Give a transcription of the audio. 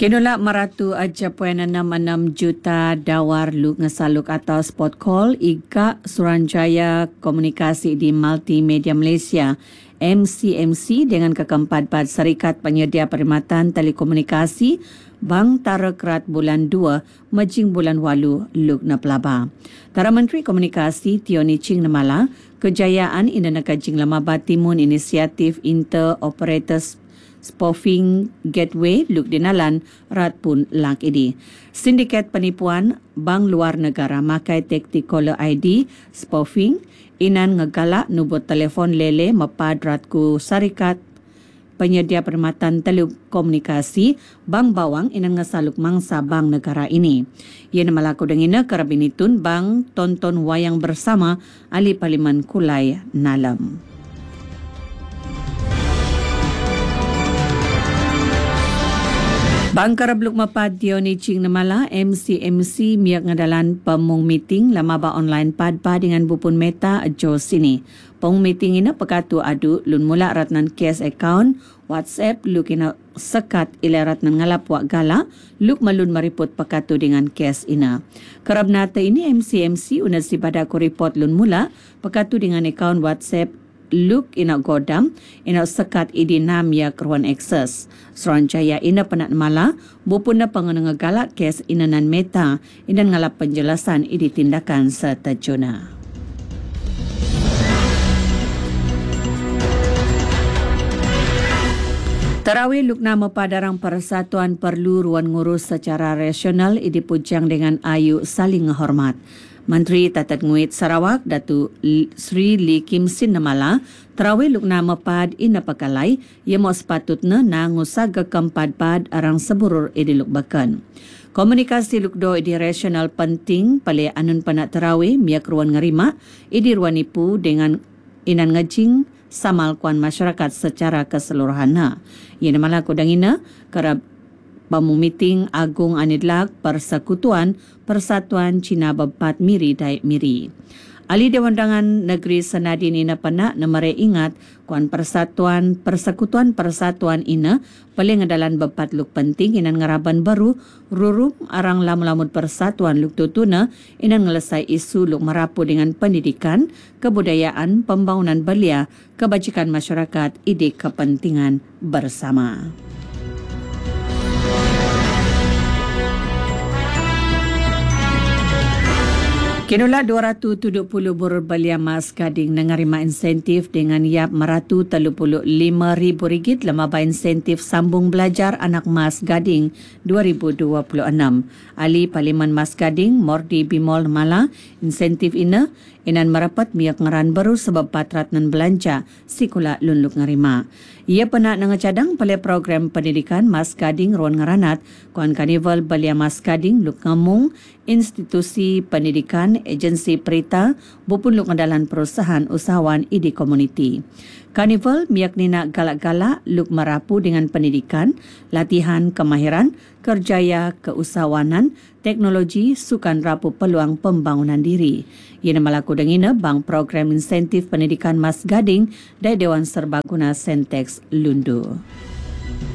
Kinula maratu aja poin 66 juta dawar luk ngesaluk atau spot call iga Suranjaya Komunikasi di Multimedia Malaysia MCMC dengan keempat Serikat Penyedia Perkhidmatan Telekomunikasi Bang Tara Kerat bulan 2 Mejing bulan 8 luk na pelaba. Tara Menteri Komunikasi Tioni Ching Namala kejayaan ina nakajing lama batimun inisiatif Interoperators Spoofing Gateway luk dinalan rat pun lang ini. Sindiket penipuan bank luar negara makai taktik caller ID spoofing inan ngegala nubut telefon lele mapad rat ku Serikat Penyedia Perkhidmatan Telekomunikasi Bank Bawang inan ngasaluk mangsa bank negara ini. Ia namalaku dengina karabinitun bank tonton wayang bersama Ali Parlimen Kulai Nalam. Bangkar Bluk Mapad Tioni Ching Namala MCMC miak ngadalan pemung meeting lamaba online padpa dengan bupun meta jo sini. Pemung meeting ina pekatu adu lun mula ratnan cash account WhatsApp luk ina sekat ila ratnan ngalap wak gala luk malun mariput pekatu dengan cash ina. Kerab nata ini MCMC unat si pada ku report lun mula pekatu dengan account WhatsApp luk ina godam ina sekat idi nam ya keruan akses. Suranjaya ina penat mala bupuna pengenenga galak kes ina nan meta ina ngalap penjelasan idi tindakan setajuna. Tarawih lukna mepadarang persatuan perlu ruan ngurus secara rasional idi pujang dengan ayu saling hormat. Menteri Tatat Nguit Sarawak Datu Sri Lee Kim Sin Namala tarawih lukna mepad ina pakalai ia mau sepatutnya na ngusaga kempadpad arang seburur idi luk bakan. Komunikasi lukdo idi rasional penting pale anun panak tarawih miak ruan ngerima idi ruan ipu dengan inan ngajing samal kuan masyarakat secara keseluruhan. Ia namala kudangina kerap Pemumiting Agung Anidlak Persekutuan Persatuan Cina Bepat Miri Daik Miri. Ali Dewan Undangan Negeri Senadin ina penak nemere ingat kuan Persatuan Persatuan ina paling adalan bepat luk penting inan ngaraban baru rurum arang lam-lamut persatuan luk tutuna inan ngelesai isu luk merapu dengan pendidikan, kebudayaan, pembangunan belia, kebajikan masyarakat, ide kepentingan bersama. Kinula 270 burur belia mas gading nengarima insentif dengan yap meratu RM35,000 lemaba insentif sambung belajar anak mas gading 2026. Ali Parlimen Mas Gading Mordi Bimol Mala insentif ina inan merapat miak ngaran baru sebab patratnan belanja sikula lunluk ngarima. Ia pernah ngecadang pada program pendidikan Mas Gading ruan ngaranat kuan karnival belia Mas Gading luk ngamung institusi pendidikan agensi perita bupun luk ngadalan perusahaan usahawan idi komuniti. Karnival miak nina galak-galak luk merapu dengan pendidikan, latihan kemahiran, kerjaya keusahawanan, teknologi, sukan rapu peluang pembangunan diri. Ia melaku dengina bank program insentif pendidikan Mas Gading dari Dewan Serbaguna Sentex Lundu.